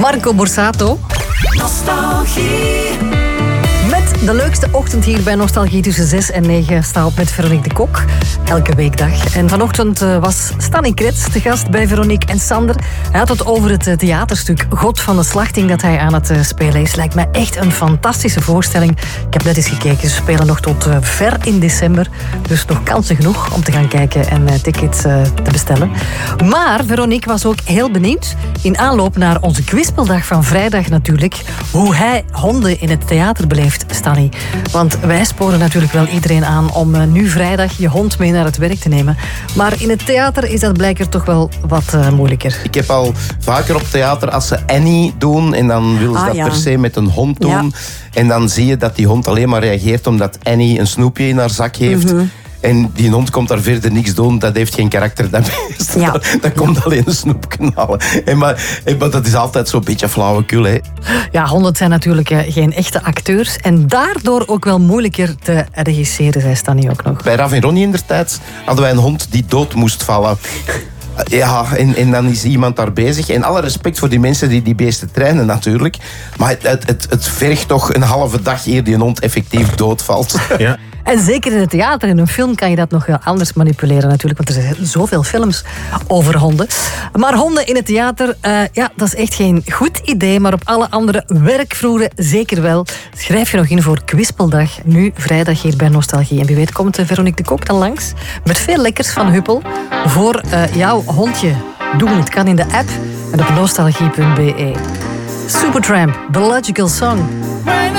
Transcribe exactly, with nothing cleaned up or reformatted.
Marco Borsato. Nostalgie. Met de leukste ochtend hier bij Nostalgie tussen zes en negen. Sta op met Veronique de Kok. Elke weekdag. En vanochtend was Stanny Krets de gast bij Veronique en Sander. Hij had het over het theaterstuk God van de Slachting dat hij aan het spelen is. Lijkt mij echt een fantastische voorstelling. Ik heb net eens gekeken. Ze spelen nog tot ver in december. Dus nog kansen genoeg om te gaan kijken en tickets te bestellen. Maar Veronique was ook heel benieuwd, in aanloop naar onze kwispeldag van vrijdag natuurlijk, hoe hij honden in het theater beleeft, Stanny. Want wij sporen natuurlijk wel iedereen aan om nu vrijdag je hond mee naar het werk te nemen. Maar in het theater is dat blijkbaar toch wel wat uh, moeilijker. Ik heb al vaker op theater, als ze Annie doen en dan willen ze ah, dat ja. per se met een hond doen. Ja. En dan zie je dat die hond alleen maar reageert omdat Annie een snoepje in haar zak heeft. Mm-hmm. En die hond komt daar verder niks doen. Dat heeft geen karakter. Dat, ja. dat komt alleen een snoep knallen. En maar, en maar dat is altijd zo'n beetje flauwekul. Hè. Ja, honden zijn natuurlijk uh, geen echte acteurs. En daardoor ook wel moeilijker te regisseren, zei Stanny ook nog. Bij Rav en Ronnie in der tijd hadden wij een hond die dood moest vallen. Ja, en, en dan is iemand daar bezig. En alle respect voor die mensen die die beesten trainen natuurlijk. Maar het, het, het, het vergt toch een halve dag eer die een hond effectief doodvalt. Ja. En zeker in het theater, in een film kan je dat nog heel anders manipuleren natuurlijk. Want er zijn zoveel films over honden. Maar honden in het theater, uh, ja, dat is echt geen goed idee. Maar op alle andere werkvloeren zeker wel. Schrijf je nog in voor Kwispeldag. Nu vrijdag hier bij Nostalgie. En wie weet komt Veronique de Kok dan langs. Met veel lekkers van Huppel. Voor uh, jouw hondje doen. Het kan in de app en op nostalgie punt be. Supertramp, The Logical Song.